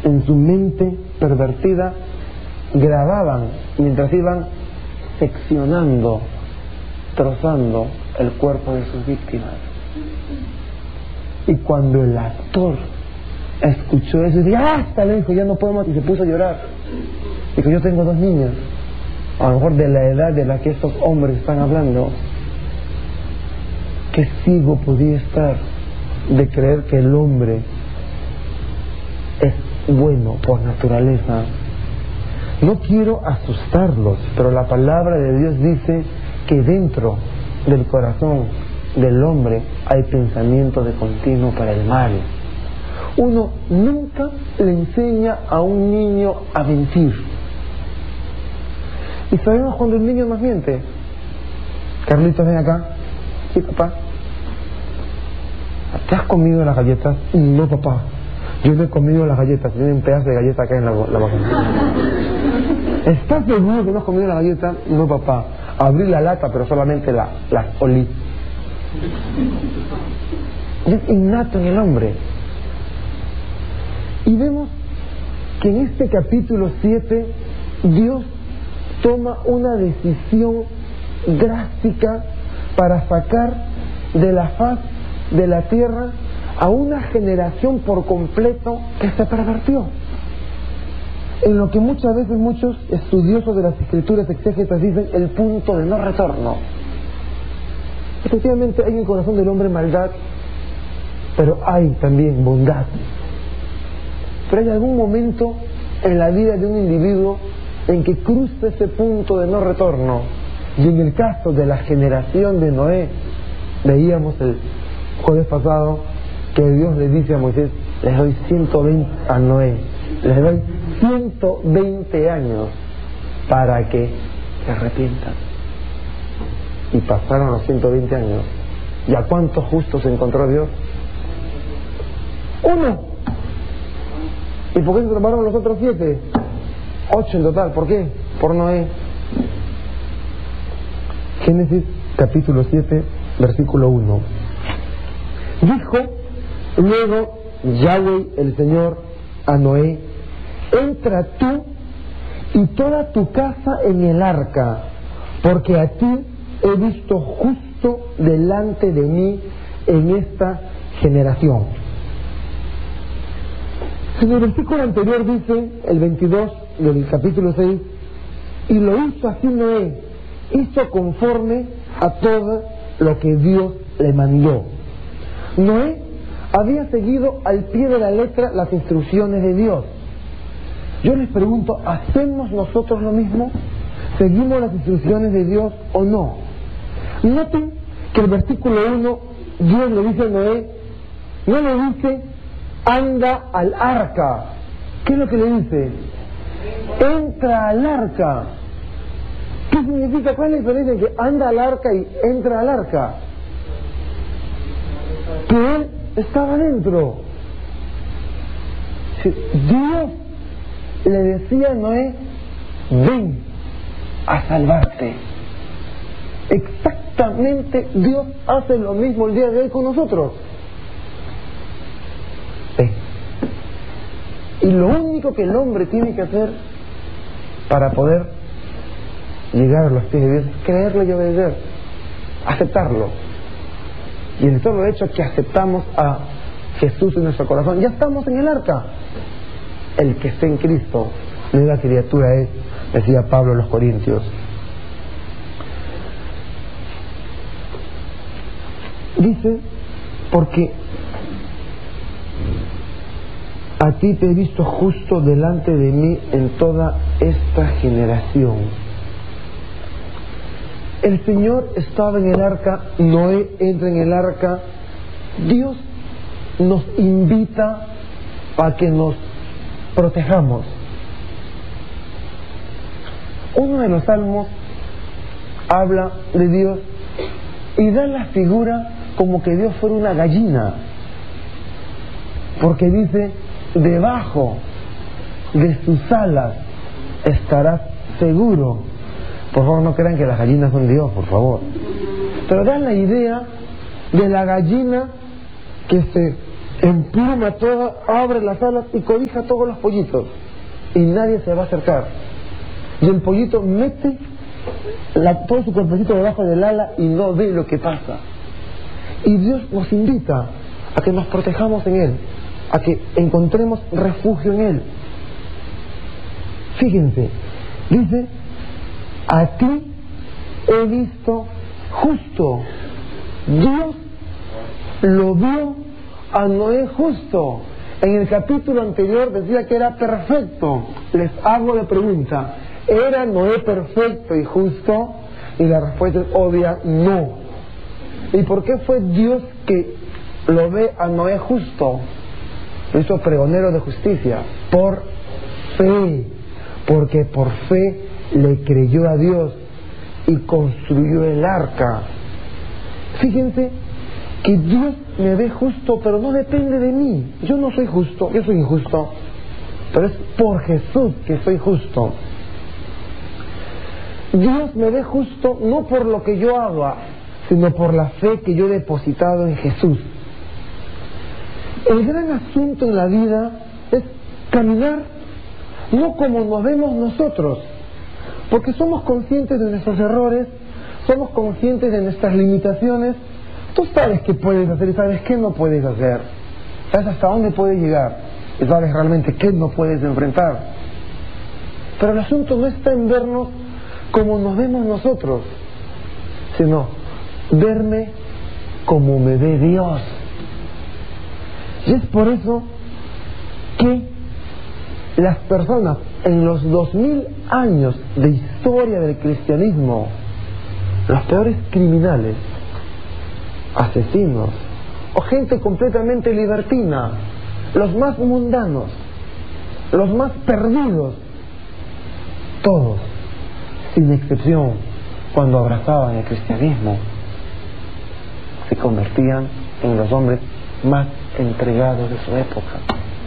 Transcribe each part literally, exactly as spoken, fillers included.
en su mente pervertida, grababan mientras iban seccionando, trozando el cuerpo de sus víctimas. Y cuando el actor escuchó eso, dijo, ¡basta! Le dijo, ya no puedo más, y se puso a llorar. Dijo, yo tengo dos niñas, a lo mejor de la edad de la que estos hombres están hablando. ¿Qué ciego podía estar de creer que el hombre es bueno por naturaleza? No quiero asustarlos, pero la palabra de Dios dice que dentro del corazón del hombre hay pensamiento de continuo para el mal. Uno nunca le enseña a un niño a mentir. Y sabemos cuando el niño nos miente. Carlitos, ven acá. Sí, papá. ¿Te has comido las galletas? No, papá. Yo no he comido las galletas. Tiene un pedazo de galleta acá en la, la boca. ¿Estás seguro que no has comido la galleta? No, papá. Abrí la lata, pero solamente la, la olí. Es innato en el hombre. Y vemos que en este capítulo siete Dios toma una decisión drástica para sacar de la faz de la tierra a una generación por completo que se pervertió. En lo que muchas veces muchos estudiosos de las escrituras exégetas dicen el punto de no retorno. Efectivamente hay en el corazón del hombre maldad, pero hay también bondad. Pero hay algún momento en la vida de un individuo en que cruza ese punto de no retorno. Y en el caso de la generación de Noé, veíamos el jueves pasado que Dios le dice a Moisés, les doy ciento veinte a Noé, les doy ciento veinte años para que se arrepientan. Y pasaron los ciento veinte años. ¿Y a cuántos justos encontró Dios? Uno. ¿Y por qué se tomaron los otros siete? Ocho en total. ¿Por qué? Por Noé. Génesis capítulo siete, versículo uno. Dijo luego Yahweh el Señor a Noé, entra tú y toda tu casa en el arca, porque a ti he visto justo delante de mí en esta generación. En el versículo anterior dice, el veintidós del capítulo seis, y lo hizo así Noé, hizo conforme a todo lo que Dios le mandó. Noé había seguido al pie de la letra las instrucciones de Dios. Yo les pregunto, ¿hacemos nosotros lo mismo? ¿Seguimos las instrucciones de Dios o no? Noten que el versículo uno, Dios le dice a Noé, no le dice, anda al arca. ¿Qué es lo que le dice? Entra al arca. ¿Qué significa? ¿Cuál es la diferencia entre que anda al arca y entra al arca? Que él estaba dentro. Dios le decía a Noé, ven a salvarte. Exactamente Dios hace lo mismo el día de hoy con nosotros. Ven. Y lo único que el hombre tiene que hacer para poder llegar a los pies de Dios es creerlo y obedecer, aceptarlo. Y en el solo hecho que aceptamos a Jesús en nuestro corazón, ya estamos en el arca. El que esté en Cristo, nueva criatura es, decía Pablo a los Corintios. Dice, porque a ti te he visto justo delante de mí en toda esta generación. El Señor estaba en el arca, Noé entra en el arca. Dios nos invita a que nos protejamos. Uno de los salmos habla de Dios y da la figura como que Dios fuera una gallina, porque dice, debajo de sus alas estarás seguro. Por favor, no crean que las gallinas son Dios, por favor. Pero da la idea de la gallina que se empluma toda, abre las alas y cobija a todos los pollitos. Y nadie se va a acercar. Y el pollito mete la, todo su cuerpecito debajo del ala y no ve lo que pasa. Y Dios nos invita a que nos protejamos en Él, a que encontremos refugio en Él. Fíjense, dice, a ti he visto justo. Dios lo vio a Noé justo. En el capítulo anterior decía que era perfecto. Les hago la pregunta, ¿era Noé perfecto y justo? Y la respuesta es obvia, no. ¿Y por qué fue Dios que lo ve a Noé justo? Lo hizo pregonero de justicia. Por fe. Porque por fe le creyó a Dios y construyó el arca. Fíjense que Dios me ve justo, pero no depende de mí. Yo no soy justo, yo soy injusto, pero es por Jesús que soy justo. Dios me ve justo no por lo que yo haga, sino por la fe que yo he depositado en Jesús. El gran asunto en la vida es caminar no como nos vemos nosotros, porque somos conscientes de nuestros errores, somos conscientes de nuestras limitaciones. Tú sabes qué puedes hacer y sabes qué no puedes hacer, sabes hasta dónde puedes llegar y sabes realmente qué no puedes enfrentar. Pero el asunto no está en vernos como nos vemos nosotros, sino verme como me ve Dios. Y es por eso que las personas en los dos mil años de historia del cristianismo, los peores criminales, asesinos o gente completamente libertina, los más mundanos, los más perdidos, todos, sin excepción, cuando abrazaban el cristianismo, se convertían en los hombres más entregados de su época.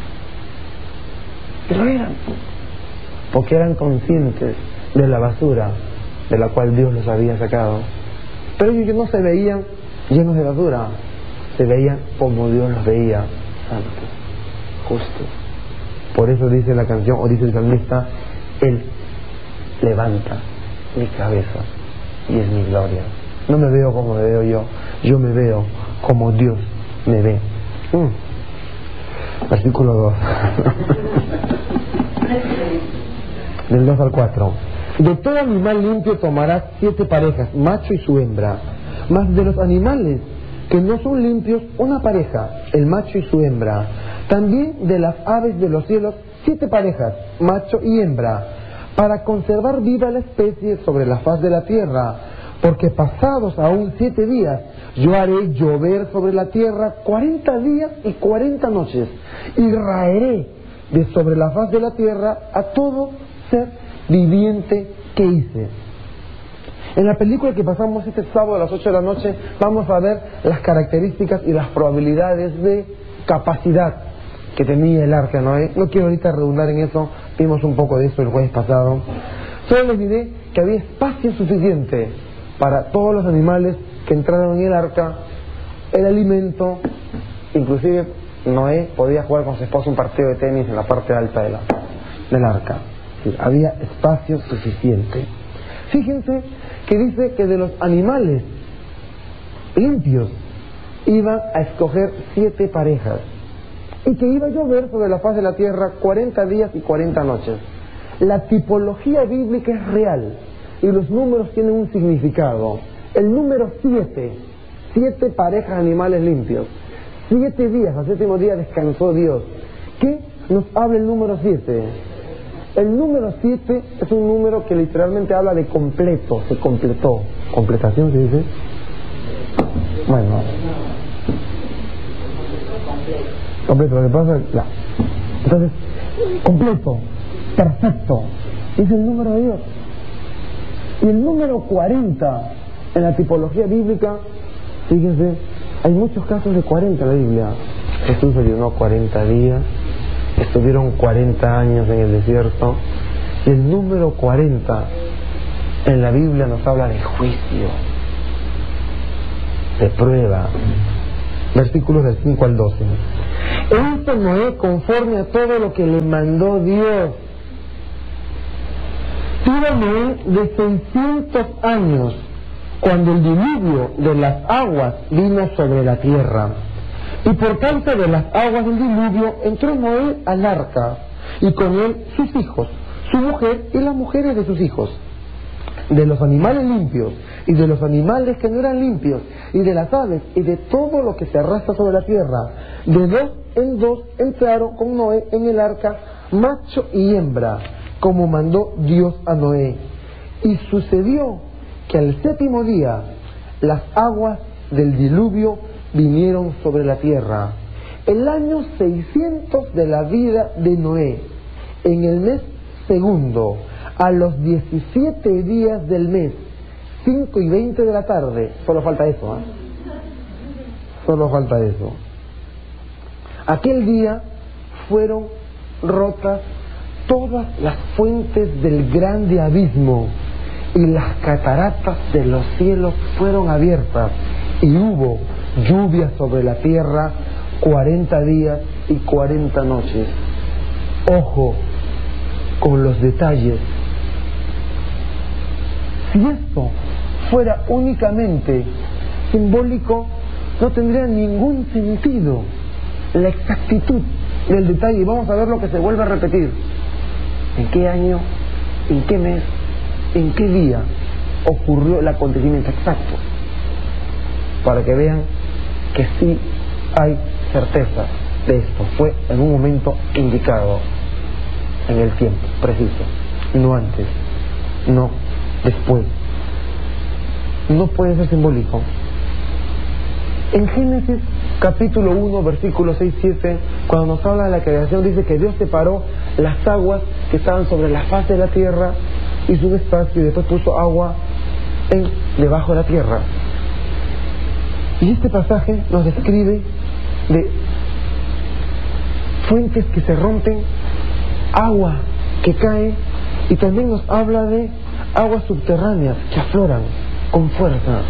Y lo eran, porque eran conscientes de la basura de la cual Dios los había sacado. Pero ellos no se veían llenos de basura, se veían como Dios los veía, santos, justos. Por eso dice la canción, o dice el salmista, Él levanta mi cabeza y es mi gloria. No me veo como me veo yo, yo me veo como Dios me ve. Mm. Versículo dos. Del dos al cuatro. De todo animal limpio tomarás siete parejas, macho y su hembra. Mas de los animales que no son limpios, una pareja, el macho y su hembra. También de las aves de los cielos, siete parejas, macho y hembra, para conservar viva la especie sobre la faz de la tierra. Porque pasados aún siete días, yo haré llover sobre la tierra cuarenta días y cuarenta noches, y raeré de sobre la faz de la tierra a todo ser viviente que hice. En la película que pasamos este sábado a las ocho de la noche, vamos a ver las características y las probabilidades de capacidad que tenía el arca, ¿no? No quiero ahorita redundar en eso, vimos un poco de eso el jueves pasado. Solo les diré que había espacio suficiente para todos los animales que entraron en el arca, el alimento, inclusive Noé podía jugar con su esposa un partido de tenis en la parte alta de la, del arca. Sí, había espacio suficiente. Fíjense que dice que de los animales limpios iba a escoger siete parejas y que iba a llover sobre la faz de la tierra cuarenta días y cuarenta noches. La tipología bíblica es real y los números tienen un significado. El número siete, siete parejas de animales limpios, siete días, al séptimo día descansó Dios. ¿Qué nos habla el número siete? El número siete es un número que literalmente habla de completo, se completó. ¿Completación se dice? Bueno, completo, lo que pasa es... No. Entonces, completo, perfecto, es el número de Dios. Y el número cuarenta en la tipología bíblica, fíjense, hay muchos casos de cuarenta en la Biblia. Jesús ayunó cuarenta días, estuvieron cuarenta años en el desierto, y el número cuarenta en la Biblia nos habla de juicio, de prueba. Versículos del cinco al doce. E hizo Noé conforme a todo lo que le mandó Dios. Tuvo Noé de seiscientos años cuando el diluvio de las aguas vino sobre la tierra. Y por causa de las aguas del diluvio entró Noé al arca, y con él sus hijos, su mujer y las mujeres de sus hijos. De los animales limpios y de los animales que no eran limpios, y de las aves y de todo lo que se arrastra sobre la tierra, de dos en dos entraron con Noé en el arca, macho y hembra, como mandó Dios a Noé. Y sucedió que al séptimo día las aguas del diluvio vinieron sobre la tierra. El año seiscientos de la vida de Noé, en el mes segundo, a los diecisiete días del mes, cinco y veinte de la tarde, solo falta eso, ¿eh? Solo falta eso. Aquel día fueron rotas todas las fuentes del grande abismo, y las cataratas de los cielos fueron abiertas, y hubo lluvia sobre la tierra cuarenta días y cuarenta noches. Ojo con los detalles. Si esto fuera únicamente simbólico, no tendría ningún sentido la exactitud del detalle. Y vamos a ver lo que se vuelve a repetir. ¿En qué año, en qué mes, en qué día ocurrió el acontecimiento exacto? Para que vean que sí hay certeza de esto. Fue en un momento indicado, en el tiempo preciso, no antes, no después. No puede ser simbólico. En Génesis capítulo uno, versículos seis y siete, cuando nos habla de la creación, dice que Dios separó las aguas que estaban sobre la faz de la tierra, hizo un espacio y después puso agua en, debajo de la tierra. Y este pasaje nos describe de fuentes que se rompen, agua que cae, y también nos habla de aguas subterráneas que afloran con fuerza.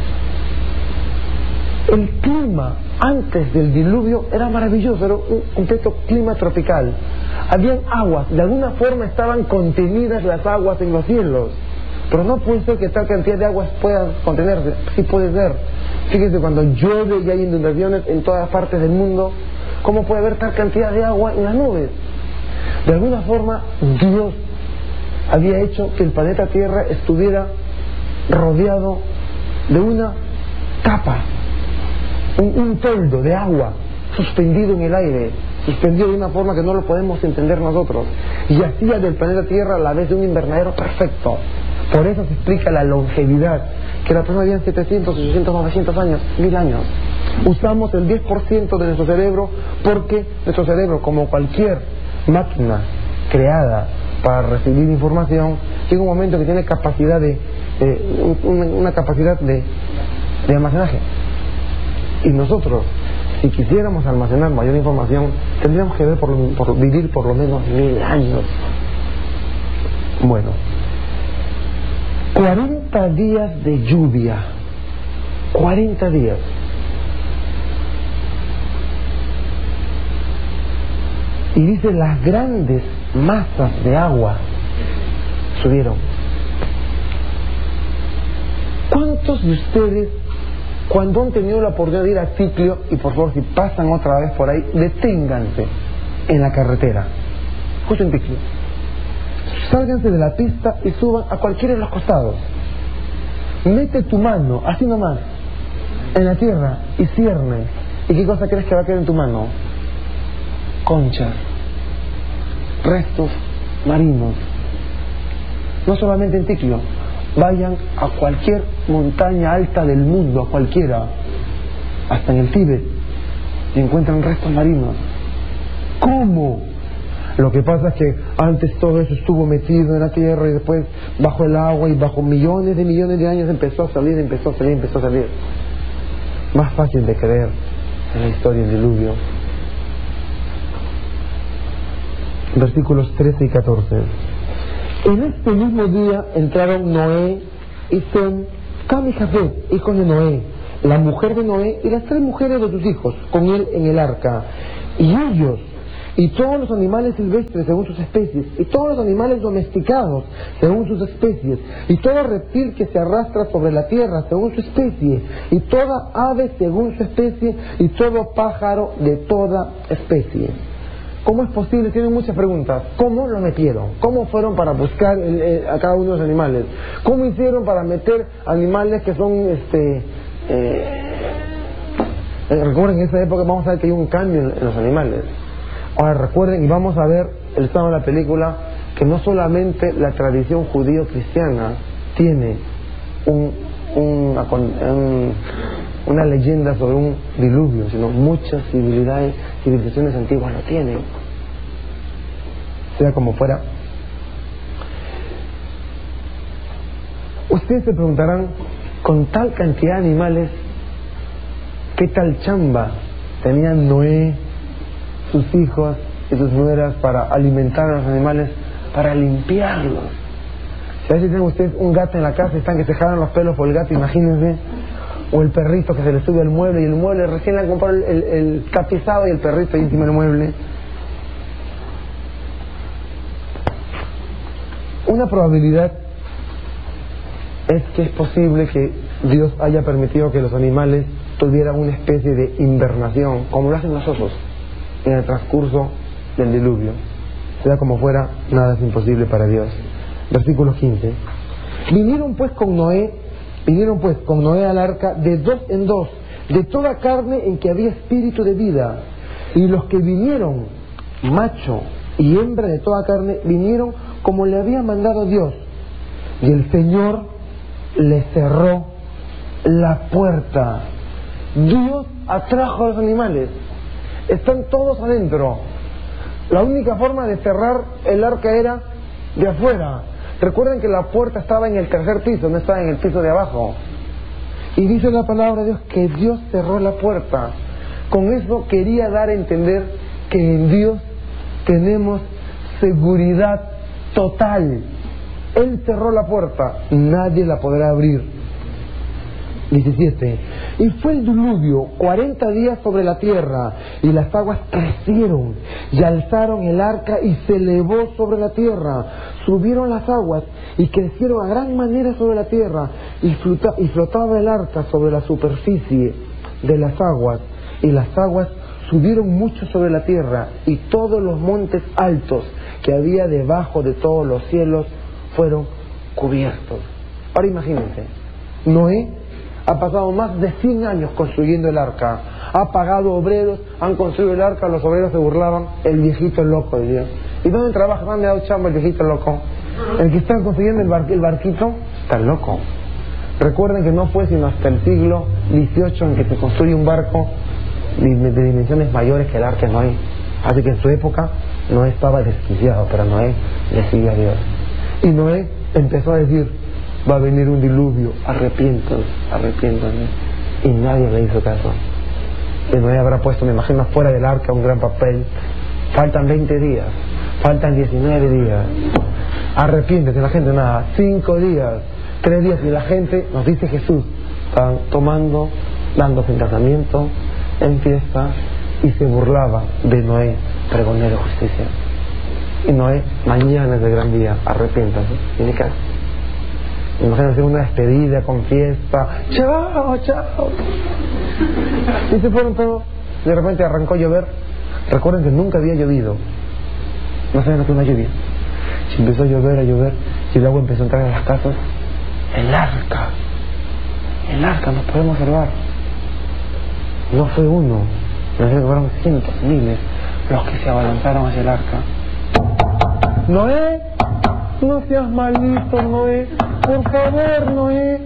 El clima antes del diluvio era maravilloso, era un completo clima tropical. Habían aguas, de alguna forma estaban contenidas las aguas en los cielos, pero no puede ser que tal cantidad de aguas puedan contenerse. Sí puede ser. Fíjense, cuando llueve y hay inundaciones en todas partes del mundo, ¿cómo puede haber tal cantidad de agua en las nubes? De alguna forma Dios había hecho que el planeta Tierra estuviera rodeado de una capa, un, un toldo de agua suspendido en el aire, suspendido de una forma que no lo podemos entender nosotros, y hacía del planeta Tierra a la vez de un invernadero perfecto. Por eso se explica la longevidad, que la persona vive setecientos, ochocientos, novecientos años, mil años. Usamos el diez por ciento de nuestro cerebro, porque nuestro cerebro, como cualquier máquina creada para recibir información, llega un momento que tiene capacidad de, de una, una capacidad de, de almacenaje. Y nosotros, si quisiéramos almacenar mayor información, tendríamos que ver por, por, vivir por lo menos mil años. Bueno, cuarenta días de lluvia, cuarenta días. Y dice, las grandes masas de agua subieron. ¿Cuántos de ustedes, cuando han tenido la oportunidad de ir a Ticlio, y por favor si pasan otra vez por ahí, deténganse en la carretera, justo en Ticlio, sálganse de la pista y suban a cualquiera de los costados, mete tu mano, así nomás, en la tierra y cierne, ¿y qué cosa crees que va a quedar en tu mano? Conchas, restos marinos. No solamente en Ticlio, vayan a cualquier montaña alta del mundo, a cualquiera, hasta en el Tíbet, y encuentran restos marinos. ¿Cómo? Lo que pasa es que antes todo eso estuvo metido en la tierra y después bajo el agua, y bajo millones de millones de años empezó a salir, empezó a salir, empezó a salir. Más fácil de creer en la historia del diluvio. Versículos trece y catorce. En este mismo día entraron Noé y Sem, Cam y Jafet, hijos de Noé, la mujer de Noé y las tres mujeres de sus hijos, con él en el arca. Y ellos, y todos los animales silvestres según sus especies, y todos los animales domesticados según sus especies, y todo reptil que se arrastra sobre la tierra según su especie, y toda ave según su especie, y todo pájaro de toda especie. ¿Cómo es posible? Tienen muchas preguntas. ¿Cómo lo metieron? ¿Cómo fueron para buscar el, el, a cada uno de los animales? ¿Cómo hicieron para meter animales que son, este... Eh, eh, recuerden, en esa época vamos a ver que hay un cambio en, en los animales. Ahora recuerden, y vamos a ver el sábado de la película, que no solamente la tradición judío-cristiana tiene un, un, un, una leyenda sobre un diluvio, sino muchas civilizaciones, civilizaciones antiguas lo tienen. Sea como fuera. Ustedes se preguntarán, con tal cantidad de animales, ¿qué tal chamba tenían Noé, sus hijos y sus nueras para alimentar a los animales, para limpiarlos? Si a veces tienen ustedes un gato en la casa y están que se jalan los pelos por el gato, imagínense, o el perrito que se le sube al mueble y el mueble recién le han comprado el, el, el tapizado y el perrito ahí encima del mueble. Una probabilidad es que es posible que Dios haya permitido que los animales tuvieran una especie de invernación, como lo hacen los osos, en el transcurso del diluvio. Sea como fuera, nada es imposible para Dios. Versículo quince. Vinieron pues con Noé, vinieron pues con Noé al arca de dos en dos, de toda carne en que había espíritu de vida. Y los que vinieron, macho y hembra de toda carne, vinieron como le había mandado Dios. Y el Señor le cerró la puerta. Dios atrajo a los animales. Están todos adentro. La única forma de cerrar el arca era de afuera. Recuerden que la puerta estaba en el tercer piso, no estaba en el piso de abajo. Y dice la palabra de Dios que Dios cerró la puerta. Con eso quería dar a entender que en Dios tenemos seguridad total. Él cerró la puerta, nadie la podrá abrir. diecisiete. Y fue el diluvio cuarenta días sobre la tierra, y las aguas crecieron y alzaron el arca y se elevó sobre la tierra. Subieron las aguas y crecieron a gran manera sobre la tierra, y, flota, y flotaba el arca sobre la superficie de las aguas, y las aguas subieron mucho sobre la tierra, y todos los montes altos que había debajo de todos los cielos fueron cubiertos. Ahora imagínense, Noé ha pasado más de cien años construyendo el arca, ha pagado obreros, han construido el arca, los obreros se burlaban, el viejito loco de Dios. ¿Y dónde trabaja? ¿Dónde ha dado chamba el viejito loco? El que está construyendo el, bar, el barquito está loco. Recuerden que no fue sino hasta el siglo dieciocho en que se construye un barco de, de dimensiones mayores que el arca de Noé. Así que en su época Noé estaba desquiciado, pero Noé le siguió a Dios. Y Noé empezó a decir: va a venir un diluvio, arrepiéntanse, arrepiéntanse. Y nadie le hizo caso. Y Noé habrá puesto, me imagino, fuera del arca un gran papel. Faltan veinte días, faltan diecinueve días. Arrepiéntete, la gente nada. Cinco días, tres días, y la gente, nos dice Jesús, estaban tomando, dándose en casamiento, en fiesta, y se burlaba de Noé, pregonero de justicia. Y Noé, mañana es el gran día, arrepiéntanse. Y ni caso. Imagínense una despedida con fiesta, chao, chao. Y se fueron todos. De repente arrancó a llover. Recuerden que nunca había llovido. No saben lo que es una lluvia. Se empezó a llover, a llover, y el agua empezó a entrar en las casas. El arca, el arca, nos podemos observar. No fue uno, no sé, fueron cientos, miles los que se abalanzaron hacia el arca. Noé, no seas malito, Noé, por favor, Noé.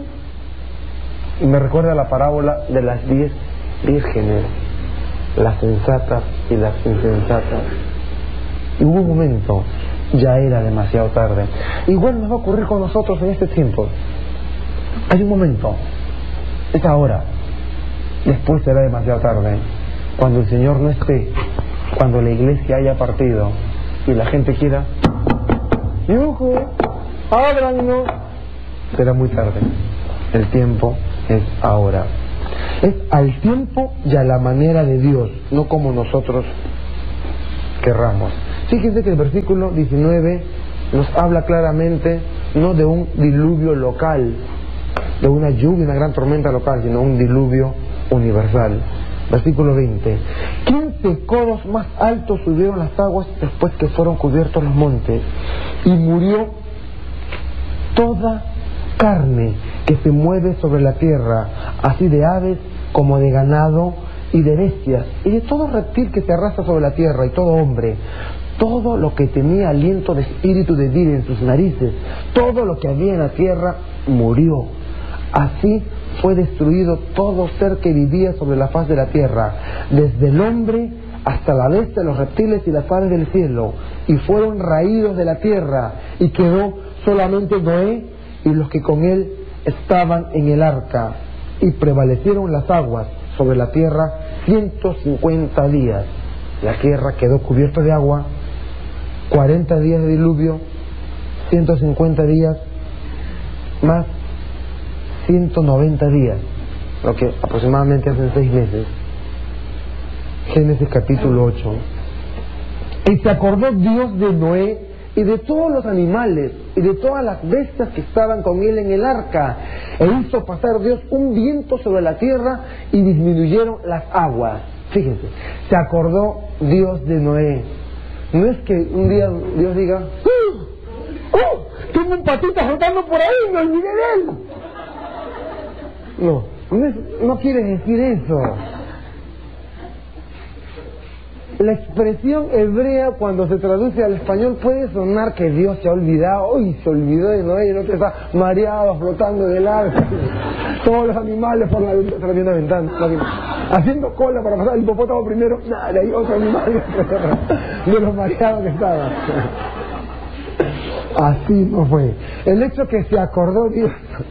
Y me recuerda la parábola de las diez vírgenes, las sensatas y las insensatas. Y hubo un momento, ya era demasiado tarde. Igual nos va a ocurrir con nosotros en este tiempo. Hay un momento, es ahora, después será demasiado tarde. Cuando el Señor no esté, cuando la iglesia haya partido y la gente quiera: ¡yujú! ¡Ábrannos! Será muy tarde. El tiempo es ahora. Es al tiempo y a la manera de Dios, no como nosotros querramos. Fíjense que el versículo diecinueve nos habla claramente no de un diluvio local, de una lluvia, una gran tormenta local, sino un diluvio universal. Versículo veinte. Quince codos más altos subieron las aguas después que fueron cubiertos los montes, y murió toda carne que se mueve sobre la tierra, así de aves como de ganado y de bestias, y de todo reptil que se arrastra sobre la tierra, y todo hombre, todo lo que tenía aliento de espíritu de vida en sus narices, todo lo que había en la tierra murió. Así fue destruido todo ser que vivía sobre la faz de la tierra, desde el hombre hasta la bestia, los reptiles y las aves del cielo, y fueron raídos de la tierra, y quedó solamente Noé y los que con él estaban en el arca, y prevalecieron las aguas sobre la tierra ciento cincuenta días. La tierra quedó cubierta de agua, cuarenta días de diluvio, ciento cincuenta días más ciento noventa días, lo que aproximadamente hacen seis meses. Génesis capítulo ocho. Y se acordó Dios de Noé y de todos los animales y de todas las bestias que estaban con él en el arca, e hizo pasar Dios un viento sobre la tierra y disminuyeron las aguas. Fíjense, se acordó Dios de Noé. No es que un día Dios diga, ¡Uh! ¡Oh! Tengo un patita flotando por ahí, me olvidé de él. No, no, es, no quiere decir eso. La expresión hebrea, cuando se traduce al español, puede sonar que Dios se ha olvidado. Uy, se olvidó de Noé, y no te está mareado, flotando del arca. Todos los animales por la ventana, se la ventana, haciendo cola para pasar el hipopótamo primero. Nada, hay otro animal de los mareados que estaban. Así no fue. El hecho que se acordó Dios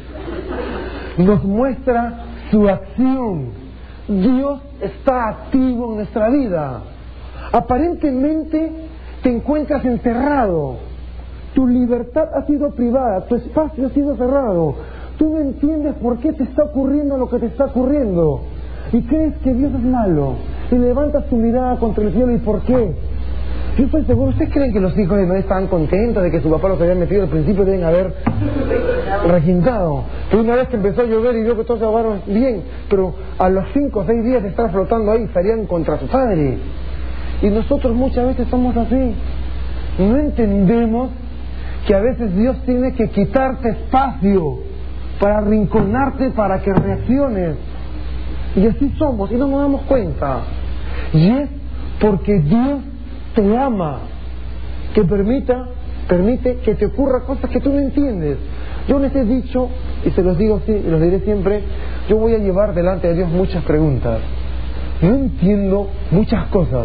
nos muestra su acción. Dios está activo en nuestra vida. Aparentemente te encuentras encerrado, tu libertad ha sido privada, tu espacio ha sido cerrado, tú no entiendes por qué te está ocurriendo lo que te está ocurriendo, y crees que Dios es malo, y levantas tu mirada contra el cielo. ¿Y por qué? Yo estoy seguro, ¿ustedes creen que los hijos de Noé estaban contentos de que su papá los había metido? Al principio deben haber requintado, pero una vez que empezó a llover y vio que todos se ahogaron, bien, pero a los cinco o seis días de estar flotando ahí estarían contra su padre. Y nosotros muchas veces somos así. No entendemos que a veces Dios tiene que quitarte espacio para arrinconarte, para que reacciones. Y así somos, y no nos damos cuenta. Y es porque Dios te ama, que permita, permite que te ocurra cosas que tú no entiendes. Yo les he dicho, y se los digo y los diré siempre, yo voy a llevar delante de Dios muchas preguntas. No entiendo muchas cosas,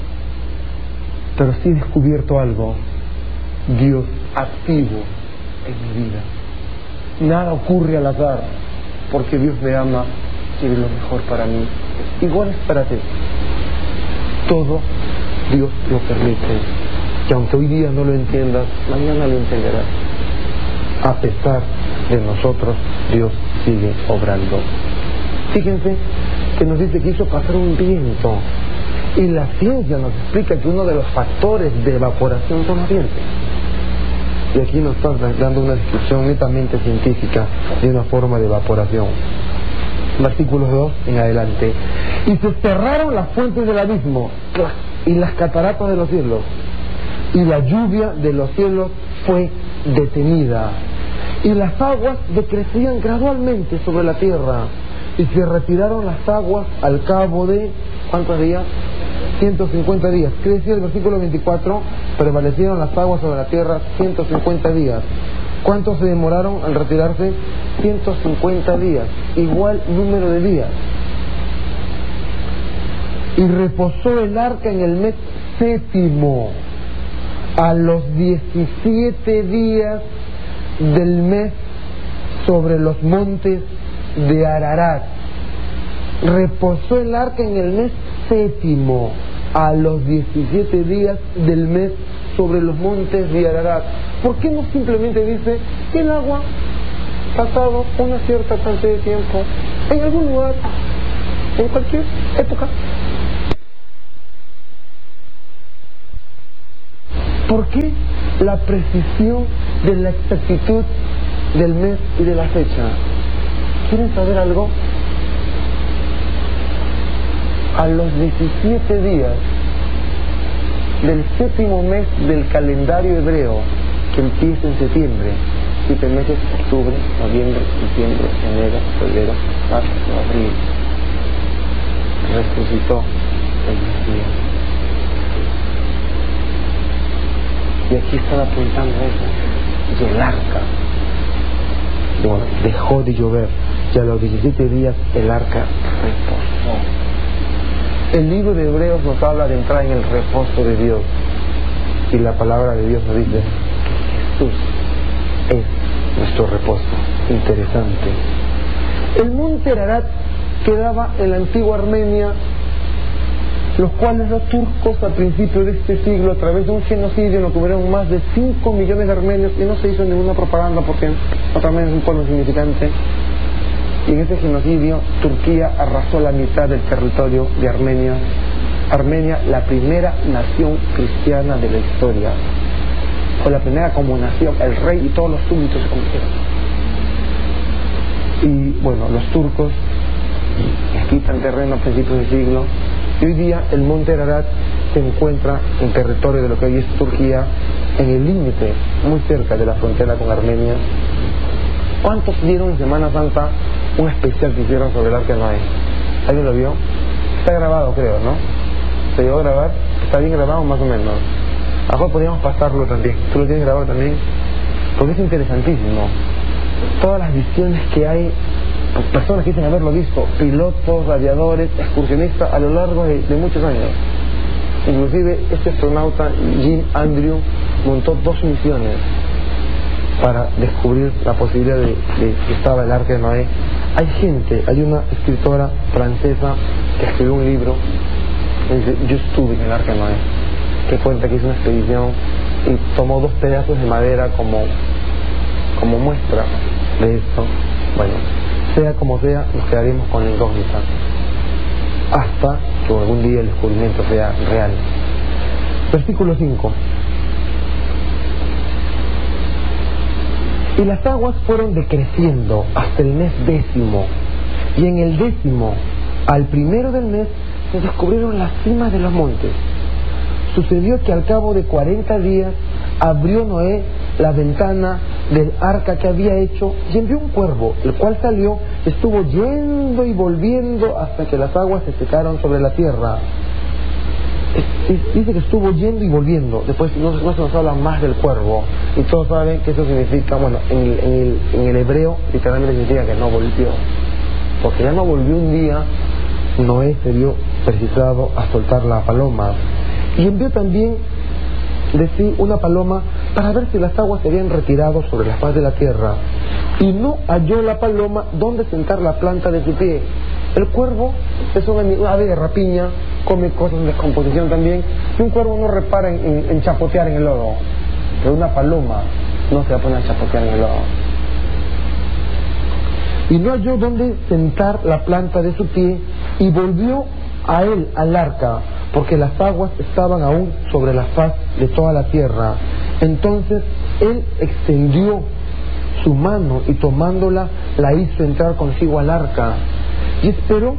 pero sí he descubierto algo: Dios activo en mi vida. Nada ocurre al azar, porque Dios me ama, quiere lo mejor para mí. Igual es para ti. Todo Dios lo permite, que aunque hoy día no lo entiendas, mañana lo entenderás. A pesar de nosotros, Dios sigue obrando. Fíjense que nos dice que hizo pasar un viento, y la ciencia nos explica que uno de los factores de evaporación son los vientos. Y aquí nos están dando una descripción netamente científica de una forma de evaporación. Versículos dos en adelante. Y se cerraron las fuentes del abismo y las cataratas de los cielos, y la lluvia de los cielos fue detenida, y las aguas decrecían gradualmente sobre la tierra, y se retiraron las aguas al cabo de ¿cuántos días? ciento cincuenta días. ¿Qué decía el versículo veinticuatro? Prevalecieron las aguas sobre la tierra ciento cincuenta días. ¿Cuántos se demoraron al retirarse? ciento cincuenta días, igual número de días. Y reposó el arca en el mes séptimo, a los diecisiete días del mes, sobre los montes de Ararat. Reposó el arca en el mes séptimo, a los diecisiete días del mes, sobre los montes de Ararat. ¿Por qué no simplemente dice que el agua pasado una cierta cantidad de tiempo en algún lugar, en cualquier época? ¿Por qué la precisión de la exactitud del mes y de la fecha? ¿Quieren saber algo? A los diecisiete días del séptimo mes del calendario hebreo, que empieza en septiembre, siete meses: octubre, noviembre, diciembre, enero, febrero, marzo, abril, resucitó el Mesías. Y aquí están apuntando eso. Y el arca, bueno, dejó de llover, y a los diecisiete días el arca reposó. El libro de Hebreos nos habla de entrar en el reposo de Dios, y la palabra de Dios nos dice que Jesús es nuestro reposo. Interesante. El monte Ararat quedaba en la antigua Armenia, los cuales los turcos a principios de este siglo, a través de un genocidio, nos cubrieron más de cinco millones de armenios, y no se hizo ninguna propaganda porque Armenia es un pueblo insignificante. Y en ese genocidio Turquía arrasó la mitad del territorio de Armenia. Armenia, la primera nación cristiana de la historia, fue la primera como nación, el rey y todos los súbditos se convirtieron. Y bueno, los turcos les quitan terreno a principios del siglo, y hoy día el monte Ararat se encuentra en territorio de lo que hoy es Turquía, en el límite, muy cerca de la frontera con Armenia. ¿Cuántos vieron en Semana Santa un especial que hicieron sobre el Arca de Noé? ¿Alguien lo vio? Está grabado, creo, ¿no? ¿Se llegó a grabar? ¿Está bien grabado más o menos? A lo mejor podríamos pasarlo también. ¿Tú lo tienes grabado también? Porque es interesantísimo. Todas las visiones que hay, personas que dicen haberlo visto, pilotos, aviadores, excursionistas a lo largo de, de muchos años. Inclusive este astronauta Jim Andrew montó dos misiones para descubrir la posibilidad de, de que estaba el Arca de Noé. Hay gente, hay una escritora francesa que escribió un libro que dice: yo estuve en el Arca de Noé, que cuenta que hizo una expedición y tomó dos pedazos de madera como, como muestra de esto. Bueno, sea como sea, nos quedaremos con la incógnita hasta que algún día el descubrimiento sea real. Versículo cinco. Y las aguas fueron decreciendo hasta el mes décimo, y en el décimo, al primero del mes, se descubrieron las cimas de los montes. Sucedió que al cabo de cuarenta días abrió Noé la ventana del arca que había hecho, y envió un cuervo, el cual salió, estuvo yendo y volviendo hasta que las aguas se secaron sobre la tierra. Dice que estuvo yendo y volviendo. Después no, no se nos habla más del cuervo, y todos saben que eso significa, bueno, en el, en el, en el hebreo literalmente significa que no volvió, porque ya no volvió un día. Noé se vio precisado a soltar la paloma, y envió también de sí una paloma para ver si las aguas se habían retirado sobre la faz de la tierra, y no halló la paloma donde sentar la planta de su pie. El cuervo es una ave de rapiña, come cosas en descomposición también, y un cuervo no repara en, en, en chapotear en el lodo, pero una paloma no se va a poner a chapotear en el lodo. Y no halló dónde sentar la planta de su pie, y volvió a él al arca, porque las aguas estaban aún sobre la faz de toda la tierra. Entonces él extendió su mano y tomándola la hizo entrar consigo al arca, y esperó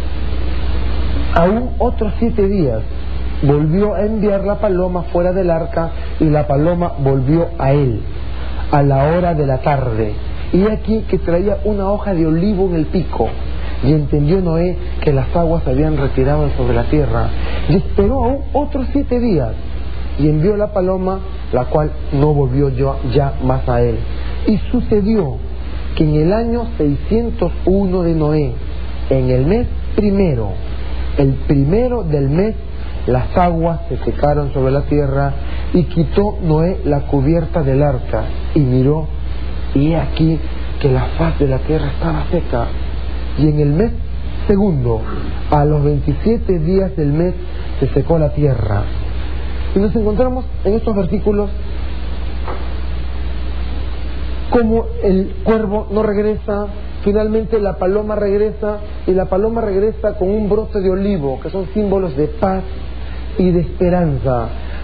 aún otros siete días. Volvió a enviar la paloma fuera del arca, y la paloma volvió a él a la hora de la tarde, y aquí que traía una hoja de olivo en el pico. Y entendió Noé que las aguas se habían retirado sobre la tierra, y esperó aún otros siete días, y envió la paloma, la cual no volvió yo ya más a él. Y sucedió que en el año seiscientos uno de Noé, en el mes primero, el primero del mes, las aguas se secaron sobre la tierra, y quitó Noé la cubierta del arca, y miró, y he aquí que la faz de la tierra estaba seca. Y en el mes segundo, a los veintisiete días del mes, se secó la tierra. Y nos encontramos en estos versículos como el cuervo no regresa, finalmente la paloma regresa, y la paloma regresa con un brote de olivo, que son símbolos de paz y de esperanza.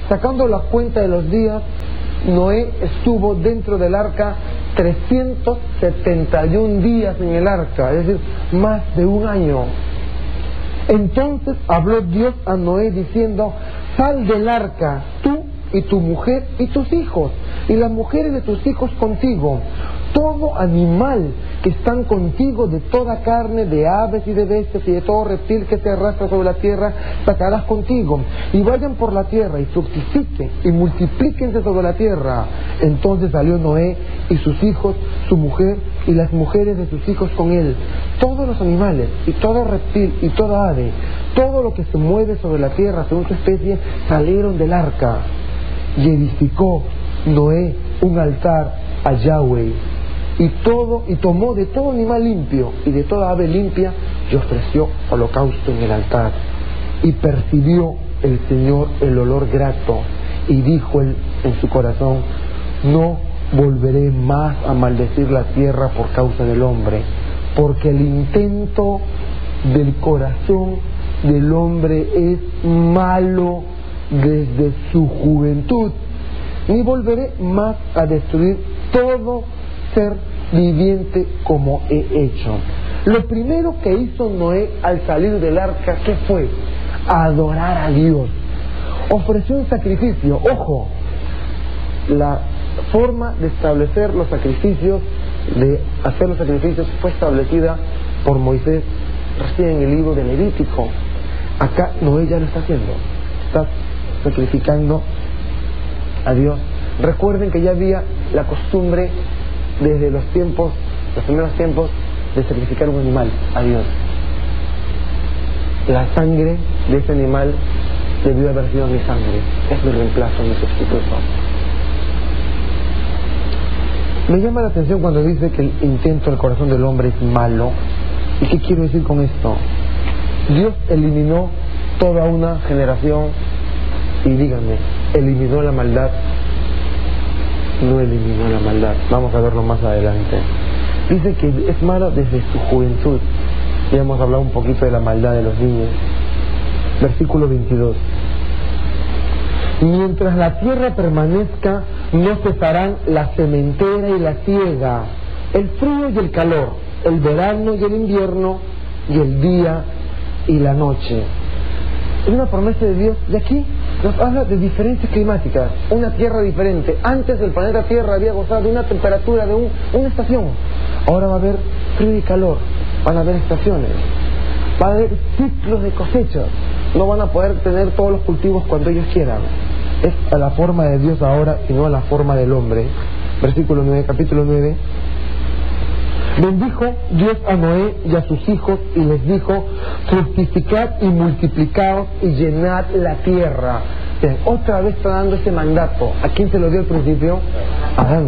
Sacando la cuenta de los días, Noé estuvo dentro del arca trescientos setenta y un días en el arca, es decir, más de un año. Entonces habló Dios a Noé diciendo: sal del arca, tú y tu mujer y tus hijos, y las mujeres de tus hijos contigo. Todo animal que están contigo, de toda carne, de aves y de bestias y de todo reptil que se arrastra sobre la tierra, sacarás contigo, y vayan por la tierra y fructifiquen y multiplíquense sobre la tierra. Entonces salió Noé y sus hijos, su mujer y las mujeres de sus hijos con él, todos los animales y todo reptil y toda ave, todo lo que se mueve sobre la tierra según su especie, salieron del arca. Y edificó Noé un altar a Yahweh, y todo y tomó de todo animal limpio y de toda ave limpia y ofreció holocausto en el altar. Y percibió el Señor el olor grato, y dijo él en su corazón: no volveré más a maldecir la tierra por causa del hombre, porque el intento del corazón del hombre es malo desde su juventud, ni volveré más a destruir todo ser viviente como he hecho. Lo primero que hizo Noé al salir del arca, ¿qué fue? Adorar a Dios. Ofreció un sacrificio. Ojo, la forma de establecer los sacrificios, de hacer los sacrificios, fue establecida por Moisés recién en el libro de Levítico. Acá Noé ya lo está haciendo, está sacrificando a Dios. Recuerden que ya había la costumbre desde los tiempos, los primeros tiempos, de sacrificar un animal a Dios. La sangre de ese animal debió haber sido mi sangre, es mi reemplazo, mi sustituto. Me llama la atención cuando dice que el intento del corazón del hombre es malo. ¿Y qué quiero decir con esto? Dios eliminó toda una generación, y díganme, ¿eliminó la maldad? No eliminó la maldad. Vamos a verlo más adelante. Dice que es malo desde su juventud. Ya hemos hablado un poquito de la maldad de los niños. Versículo veintidós. Mientras la tierra permanezca, no cesarán la sementera y la siega, el frío y el calor, el verano y el invierno, y el día y la noche. Es una promesa de Dios. De aquí nos habla de diferencias climáticas, una tierra diferente. Antes el planeta Tierra había gozado de una temperatura, de un, una estación. Ahora va a haber frío y calor, van a haber estaciones, va a haber ciclos de cosechas. No van a poder tener todos los cultivos cuando ellos quieran. Es a la forma de Dios ahora y no a la forma del hombre. Versículo nueve, capítulo nueve. Bendijo Dios a Noé y a sus hijos y les dijo: fructificad y multiplicaos y llenad la tierra. Bien, otra vez está dando este mandato. ¿A quién se lo dio al principio? A Adán.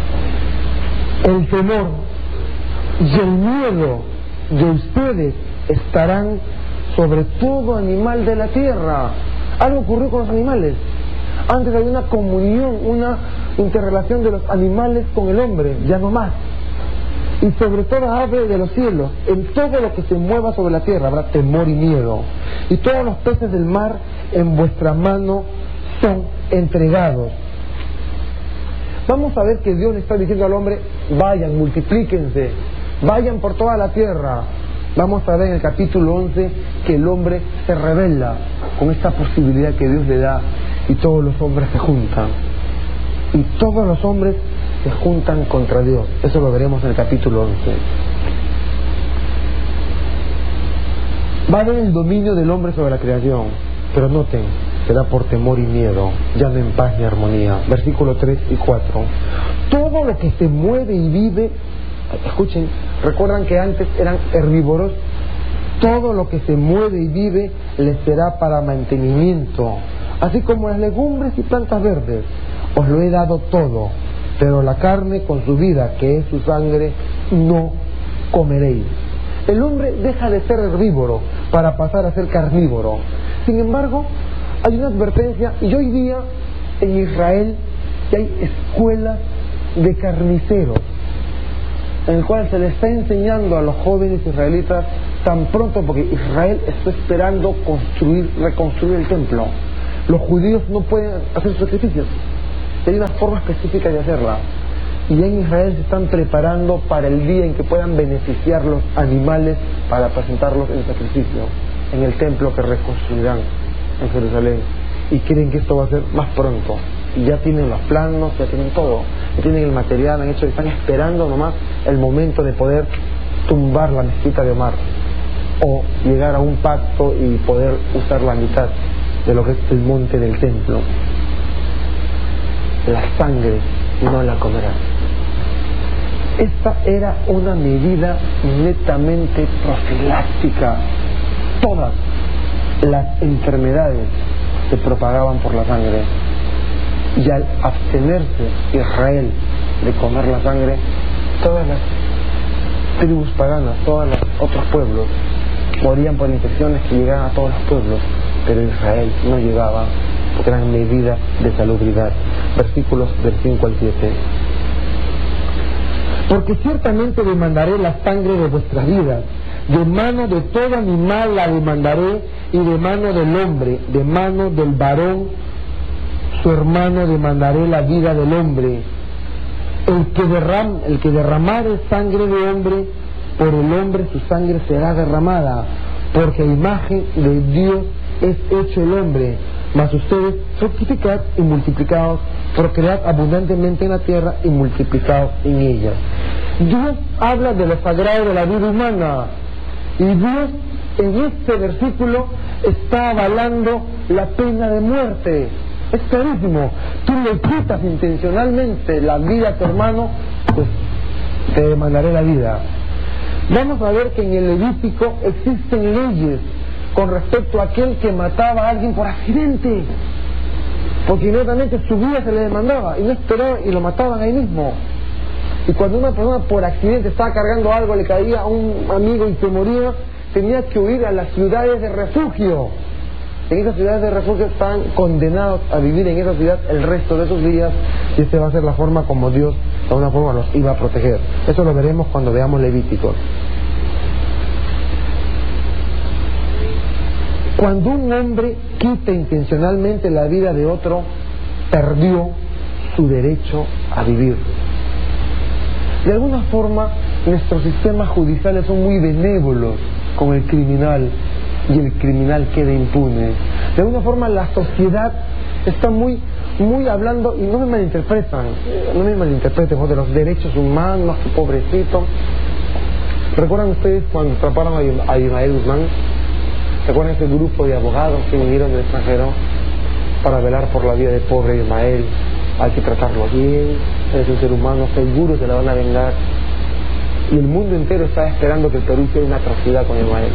El temor y el miedo de ustedes estarán sobre todo animal de la tierra. Algo ocurrió con los animales. Antes había una comunión, una interrelación de los animales con el hombre, ya no más. Y sobre toda ave de los cielos, en todo lo que se mueva sobre la tierra habrá temor y miedo. Y todos los peces del mar en vuestra mano son entregados. Vamos a ver que Dios le está diciendo al hombre: vayan, multiplíquense, vayan por toda la tierra. Vamos a ver en el capítulo once que el hombre se rebela con esta posibilidad que Dios le da, y todos los hombres se juntan. Y todos los hombres se juntan contra Dios. Eso lo veremos en el capítulo once. Va a haber el dominio del hombre sobre la creación, pero noten, será por temor y miedo, ya no en paz ni armonía. Versículos tres y cuatro. Todo lo que se mueve y vive, escuchen, recuerdan que antes eran herbívoros, todo lo que se mueve y vive les será para mantenimiento, así como las legumbres y plantas verdes. Os lo he dado todo, pero la carne con su vida, que es su sangre, no comeréis. El hombre deja de ser herbívoro para pasar a ser carnívoro. Sin embargo, hay una advertencia, y hoy día en Israel ya hay escuelas de carniceros, en el cual se le está enseñando a los jóvenes israelitas tan pronto, porque Israel está esperando construir, reconstruir el templo. Los judíos no pueden hacer sacrificios. Hay una forma específica de hacerla. Y en Israel se están preparando para el día en que puedan beneficiar los animales para presentarlos en sacrificio en el templo que reconstruirán en Jerusalén. Y creen que esto va a ser más pronto. Y ya tienen los planos, ya tienen todo. Ya tienen el material, han hecho, están esperando nomás el momento de poder tumbar la mezquita de Omar. O llegar a un pacto y poder usar la mitad de lo que es el monte del templo. La sangre no la comerán. Esta era una medida netamente profiláctica. Todas las enfermedades se propagaban por la sangre. Y al abstenerse Israel de comer la sangre, todas las tribus paganas, todos los otros pueblos morían por infecciones que llegaban a todos los pueblos, pero Israel no llegaba porque eran medidas de salubridad. Versículos del cinco al siete. Porque ciertamente demandaré la sangre de vuestras vidas, de mano de todo animal la demandaré, y de mano del hombre, de mano del varón su hermano demandaré la vida del hombre. El que derram, el que derramare sangre de hombre, por el hombre su sangre será derramada, porque a imagen de Dios es hecho el hombre. Mas ustedes fructificad y multiplicaos, procread abundantemente en la tierra y multiplicaos en ella. Dios habla de lo sagrado de la vida humana, y Dios en este versículo está avalando la pena de muerte. Es clarísimo. Tú le quitas intencionalmente la vida a tu hermano, pues te demandaré la vida. Vamos a ver que en el Levítico existen leyes con respecto a aquel que mataba a alguien por accidente, porque inmediatamente su vida se le demandaba y no esperaba y lo mataban ahí mismo. Y cuando una persona por accidente estaba cargando algo, le caía a un amigo y se moría, tenía que huir a las ciudades de refugio. En esas ciudades de refugio están condenados a vivir en esa ciudad el resto de sus días, y esta va a ser la forma como Dios de alguna forma los iba a proteger. Eso lo veremos cuando veamos Levíticos. Cuando un hombre quita intencionalmente la vida de otro, perdió su derecho a vivir. De alguna forma, nuestros sistemas judiciales son muy benévolos con el criminal, y el criminal queda impune. De alguna forma la sociedad está muy muy hablando, y no me malinterpretan, no me malinterpreten, de los derechos humanos, que pobrecito. ¿Recuerdan ustedes cuando atraparon a Abimael Guzmán? ¿Recuerdan ese grupo de abogados que vinieron del extranjero para velar por la vida de pobre Abimael? Hay que tratarlo bien, es un ser humano, seguro se la van a vengar. Y el mundo entero está esperando que el Perú hiciera una atrocidad con Abimael.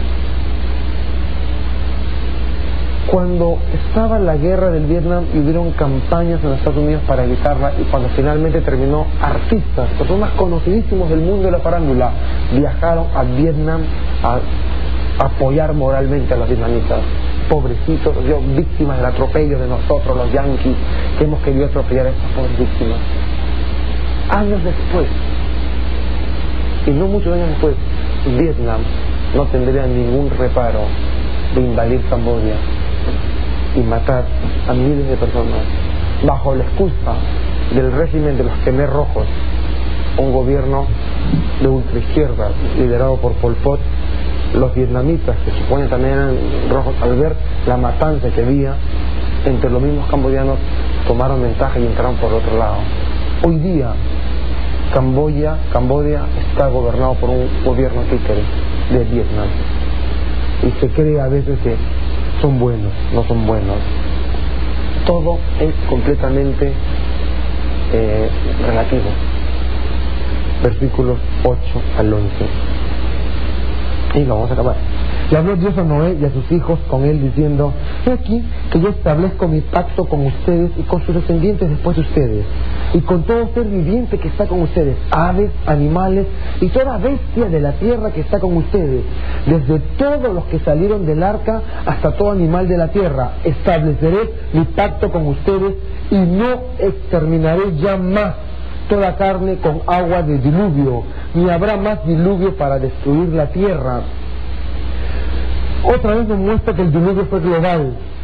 Cuando estaba la guerra del Vietnam y hubieron campañas en los Estados Unidos para evitarla, y cuando finalmente terminó, artistas, personas conocidísimos del mundo de la farándula, viajaron a Vietnam a apoyar moralmente a los vietnamitas. Pobrecitos, yo, víctimas del atropello de nosotros los yanquis, que hemos querido atropellar a estas pobres víctimas. Años después, y no muchos años después, Vietnam no tendría ningún reparo de invadir Camboya y matar a miles de personas bajo la excusa del régimen de los Khmer Rojos, un gobierno de ultraizquierda liderado por Pol Pot. Los vietnamitas, que suponen también eran rojos, al ver la matanza que había entre los mismos camboyanos, tomaron ventaja y entraron por otro lado. Hoy día Camboya, Camboya está gobernado por un gobierno títere de Vietnam, y se cree a veces que son buenos, no son buenos. Todo es completamente eh, relativo. Versículos ocho al once. Y lo vamos a acabar. Le habló Dios a Noé y a sus hijos con él diciendo: he aquí que yo establezco mi pacto con ustedes y con sus descendientes después de ustedes, y con todo ser viviente que está con ustedes, aves, animales y toda bestia de la tierra que está con ustedes, desde todos los que salieron del arca hasta todo animal de la tierra. Estableceré mi pacto con ustedes y no exterminaré ya más toda carne con agua de diluvio, ni habrá más diluvio para destruir la tierra. Otra vez nos muestra que el diluvio fue global,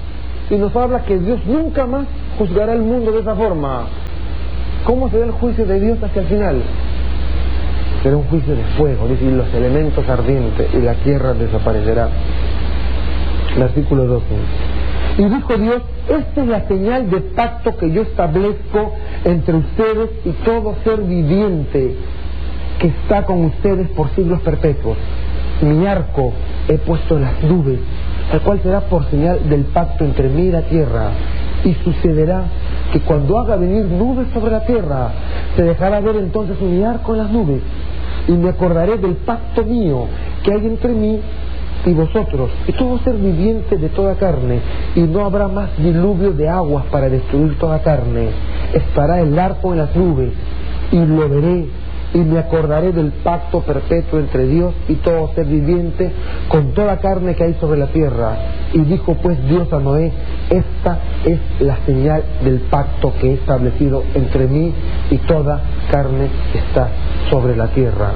y nos habla que Dios nunca más juzgará el mundo de esa forma. ¿Cómo será el juicio de Dios hacia el final? Será un juicio de fuego, es decir, los elementos ardientes y la tierra desaparecerá. Versículo doce. Y dijo Dios: esta es la señal de pacto que yo establezco entre ustedes y todo ser viviente que está con ustedes por siglos perpetuos. Mi arco he puesto en las nubes, el cual será por señal del pacto entre mí y la tierra. Y sucederá que cuando haga venir nubes sobre la tierra, se dejará ver entonces mi arco en las nubes, y me acordaré del pacto mío que hay entre mí y vosotros y todo ser viviente de toda carne, y no habrá más diluvio de aguas para destruir toda carne. Estará el arco en las nubes, y lo veré, y me acordaré del pacto perpetuo entre Dios y todo ser viviente con toda carne que hay sobre la tierra. Y dijo pues Dios a Noé: esta es la señal del pacto que he establecido entre mí y toda carne que está sobre la tierra.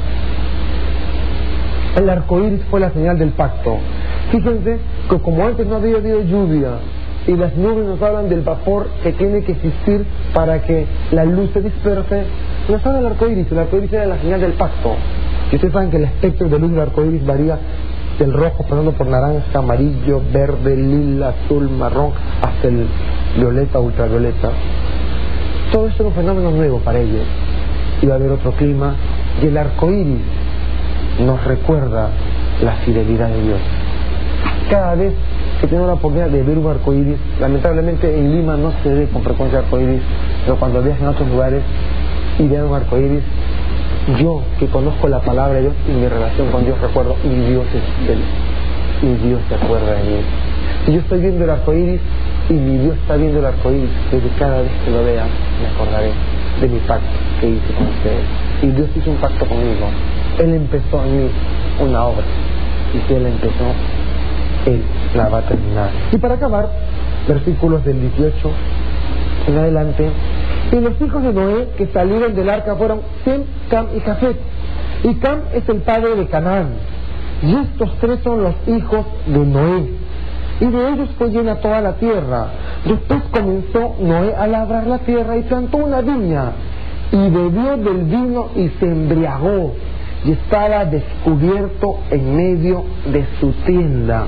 El arco iris fue la señal del pacto. Fíjense que como antes no había habido lluvia, y las nubes nos hablan del vapor que tiene que existir para que la luz se disperse, nos habla el arco iris. El arco iris era la señal del pacto. Y ustedes saben que el espectro de luz del arco iris varía del rojo, pasando por naranja, amarillo, verde, lila, azul, marrón, hasta el violeta, ultravioleta. Todo esto es un fenómeno nuevo para ellos. Iba a haber otro clima, y el arco iris nos recuerda la fidelidad de Dios. Cada vez que tengo la oportunidad de ver un arco iris, lamentablemente en Lima no se ve con frecuencia arco iris, pero cuando viajan a otros lugares y vean un arco iris, yo que conozco la palabra de Dios y mi relación con Dios, recuerdo: mi Dios es fiel, mi Dios se acuerda de mí. Si yo estoy viendo el arco iris y mi Dios está viendo el arco iris, desde cada vez que lo vea me acordaré de mi pacto que hice con ustedes. Y Dios hizo un pacto conmigo. Él empezó en mí una obra, y si Él empezó, Él la va a terminar. Y para acabar, versículos del dieciocho en adelante: y los hijos de Noé que salieron del arca fueron Sem, Cam y Jafet. Y Cam es el padre de Canaán. Y estos tres son los hijos de Noé. Y de ellos fue llena toda la tierra. Después comenzó Noé a labrar la tierra y plantó una viña, y bebió del vino y se embriagó, y estaba descubierto en medio de su tienda.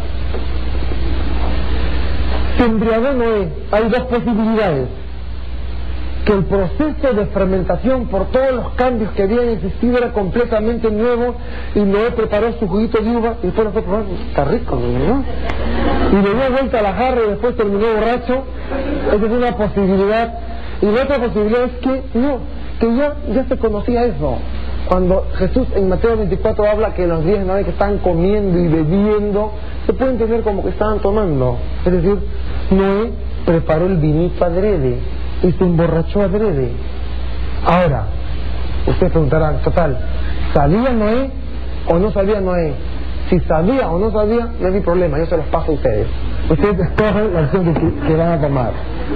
Se embriagó Noé. Hay dos posibilidades: que el proceso de fermentación por todos los cambios que habían existido era completamente nuevo, y Noé preparó su juguito de uva y después lo fue a probar. Está rico, ¿no? Y le dio vuelta a la jarra y después terminó borracho. Esa es una posibilidad. Y la otra posibilidad es que no, que ya, ya se conocía eso. Cuando Jesús en Mateo veinticuatro habla que en los días de Noé que estaban comiendo y bebiendo, se puede entender como que estaban tomando. Es decir, Noé preparó el vinito adrede y se emborrachó adrede. Ahora, ustedes preguntarán: total, ¿sabía Noé o no sabía Noé? Si sabía o no sabía, no hay problema, yo se los paso a ustedes. Ustedes escogen la opción que, que van a tomar.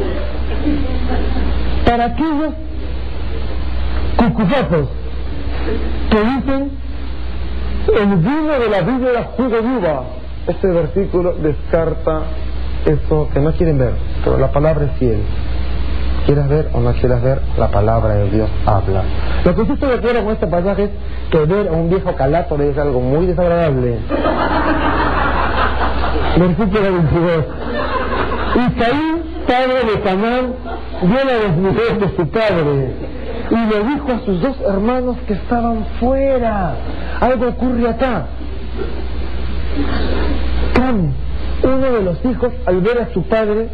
Para aquellos cucufatos que dicen: el vino de la vida era jugo de uva, este versículo descarta eso que no quieren ver, pero la palabra es fiel. Quieras ver o no quieras ver, la palabra de Dios habla. Lo que sí estoy de acuerdo con este pasaje es que ver a un viejo calato le es algo muy desagradable. Versículo veintidós: y Caín, padre de Canaán, vio la desnudez de su padre y le dijo a sus dos hermanos que estaban fuera. Algo ocurre acá. Cam, uno de los hijos, al ver a su padre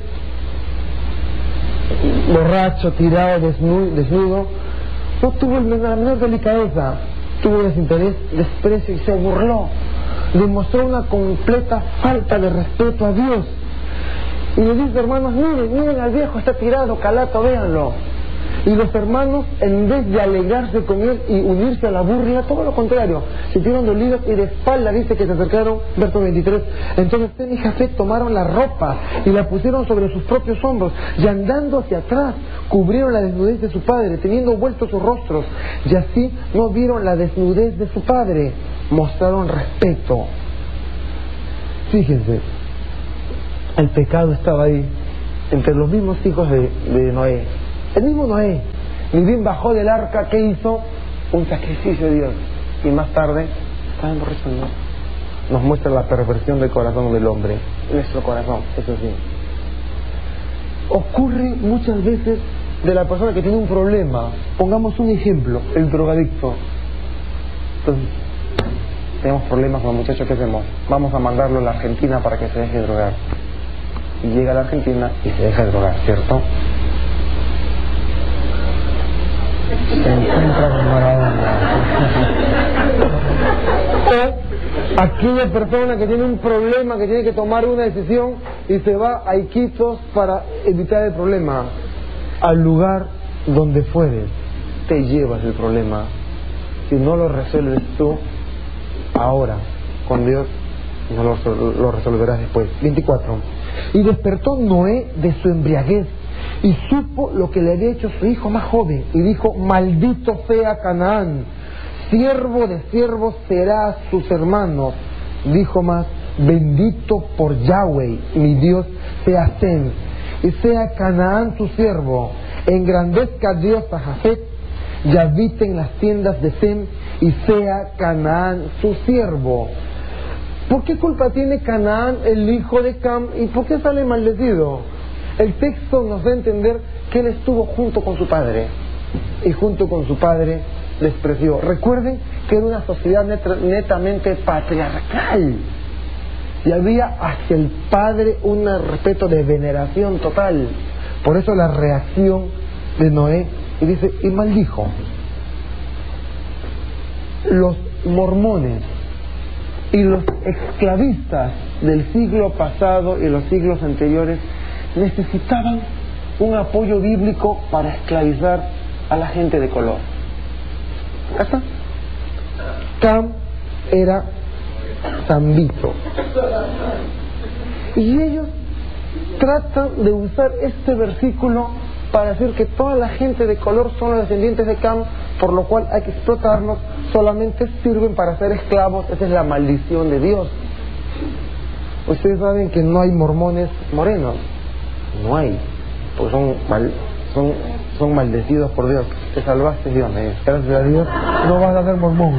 borracho, tirado, desnudo, desnudo, no tuvo la menor delicadeza, tuvo desinterés, desprecio y se burló. Demostró una completa falta de respeto a Dios. Y le dice: hermanos, miren, miren al viejo, está tirado, calato, véanlo. Y los hermanos, en vez de alegrarse con él y unirse a la burla, todo lo contrario, se sintieron dolidos y de espalda dice que se acercaron. Verso veintitrés: entonces Sem y Jafet tomaron la ropa y la pusieron sobre sus propios hombros, y andando hacia atrás cubrieron la desnudez de su padre, teniendo vueltos sus rostros, y así no vieron la desnudez de su padre. Mostraron respeto. Fíjense, el pecado estaba ahí, entre los mismos hijos de, de Noé. El mismo Noé, ni bien bajó del arca, ¿qué hizo? Un sacrificio de Dios. Y más tarde, estaba emborrachando. Nos muestra la perversión del corazón del hombre. Nuestro corazón, eso sí. Ocurre muchas veces de la persona que tiene un problema. Pongamos un ejemplo, el drogadicto. Entonces, tenemos problemas con el muchacho, ¿qué hacemos? Vamos a mandarlo a la Argentina para que se deje de drogar. Y llega a la Argentina y se deja de drogar, ¿cierto? Se encuentra con Maradona. O aquella persona que tiene un problema, que tiene que tomar una decisión y se va a Iquitos para evitar el problema. Al lugar donde fueres, te llevas el problema. Si no lo resuelves tú ahora con Dios, no lo, lo resolverás después. veinticuatro. Y despertó Noé de su embriaguez y supo lo que le había hecho su hijo más joven, y dijo: maldito sea Canaán, siervo de siervos será a sus hermanos. Dijo más: bendito por Yahweh mi Dios sea Sem, y sea Canaán su siervo. Engrandezca Dios a Jafet, y habite en las tiendas de Sem, y sea Canaán su siervo. ¿Por qué culpa tiene Canaán, el hijo de Cam, y por qué sale maldecido? El texto nos da a entender que él estuvo junto con su padre, y junto con su padre despreció. Recuerden que era una sociedad net netamente patriarcal, y había hacia el padre un respeto de veneración total. Por eso la reacción de Noé, y dice, y maldijo. Los mormones y los esclavistas del siglo pasado y los siglos anteriores necesitaban un apoyo bíblico para esclavizar a la gente de color. ¿Está? Cam era Zambito, y ellos tratan de usar este versículo para decir que toda la gente de color son los descendientes de Cam, por lo cual hay que explotarlos, solamente sirven para ser esclavos. Esa es la maldición de Dios. Ustedes saben que no hay mormones morenos, no hay, porque son, mal, son, son maldecidos por Dios. Te salvaste, Dios, eh. Gracias a Dios no vas a ser mormón.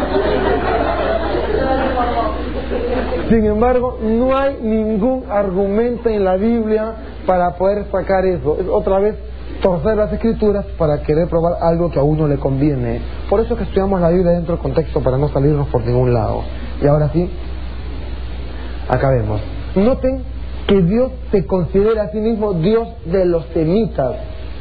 Sin embargo, no hay ningún argumento en la Biblia para poder sacar eso. Es otra vez torcer las escrituras para querer probar algo que a uno le conviene. Por eso es que estudiamos la Biblia dentro del contexto, para no salirnos por ningún lado. Y ahora sí, acabemos. Noten que Dios se considera a sí mismo Dios de los semitas.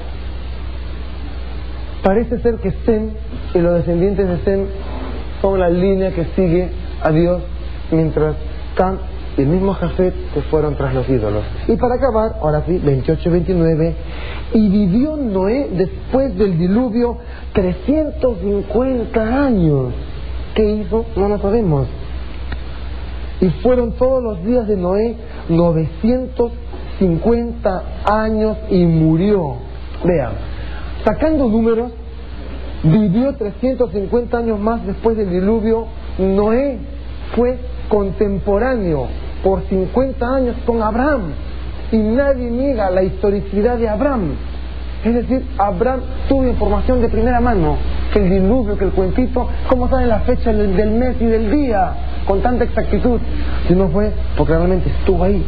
Parece ser que Sem y los descendientes de Sem son la línea que sigue a Dios, mientras Cam y el mismo Jafet se fueron tras los ídolos. Y para acabar, ahora sí, veintiocho y veintinueve, y vivió Noé después del diluvio trescientos cincuenta años. ¿Qué hizo? No lo sabemos. Y fueron todos los días de Noé novecientos cincuenta años y murió. Vean, sacando números, vivió trescientos cincuenta años más después del diluvio. Noé fue contemporáneo por cincuenta años con Abraham, y nadie niega la historicidad de Abraham. Es decir, Abraham tuvo información de primera mano, que el diluvio, que el cuentito, cómo saben la fecha del, del mes y del día con tanta exactitud, si no fue porque realmente estuvo ahí.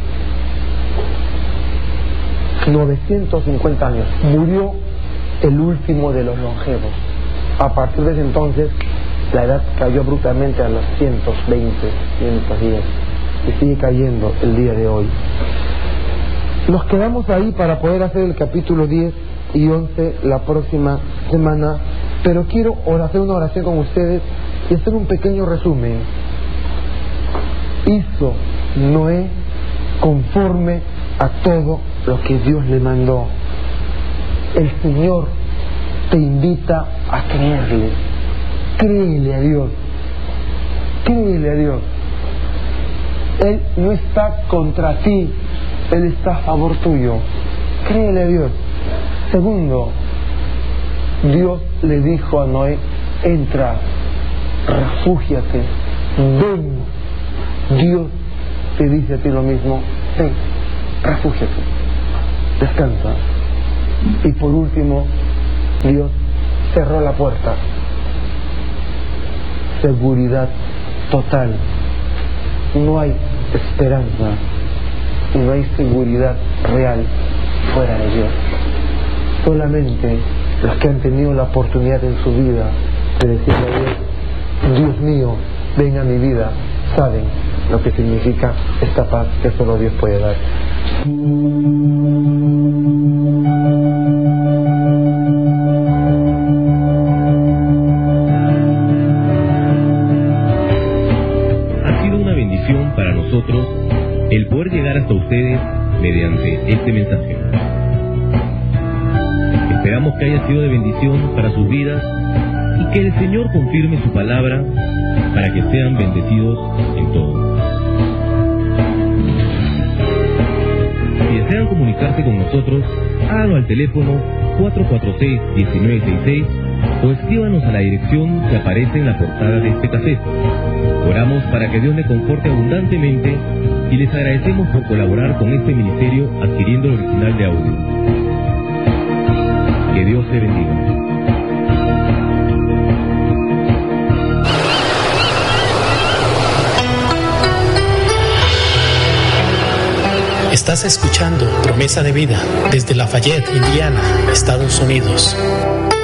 novecientos cincuenta años, murió el último de los longevos. A partir de ese entonces la edad cayó abruptamente a los ciento veinte, ciento diez, y sigue cayendo el día de hoy. Nos quedamos ahí para poder hacer el capítulo diez y once la próxima semana, pero quiero hacer una oración con ustedes y hacer un pequeño resumen. Hizo Noé conforme a todo lo que Dios le mandó. El Señor te invita a creerle. Créele a Dios, créele a Dios. Él no está contra ti, Él está a favor tuyo. Créele a Dios. Segundo, Dios le dijo a Noé: entra, refúgiate, ven. Dios te dice a ti lo mismo: ven, refúgiate. descansa. Y por último, Dios cerró la puerta. Seguridad total. No hay esperanza, no hay seguridad real fuera de Dios. Solamente los que han tenido la oportunidad en su vida de decirle a Dios, Dios mío, ven a mi vida, saben lo que significa esta paz que solo Dios puede dar. Ha sido una bendición para nosotros el poder llegar hasta ustedes mediante este mensaje. Esperamos que haya sido de bendición para sus vidas y que el Señor confirme su palabra para que sean bendecidos en todo. Si desean comunicarse con nosotros, háganlo al teléfono cuatro cuatro seis, uno nueve seis seis o escríbanos a la dirección que aparece en la portada de este cassette. Oramos para que Dios le conforte abundantemente y les agradecemos por colaborar con este ministerio adquiriendo el original de audio. Que Dios te bendiga. Estás escuchando Promesa de Vida desde Lafayette, Indiana, Estados Unidos.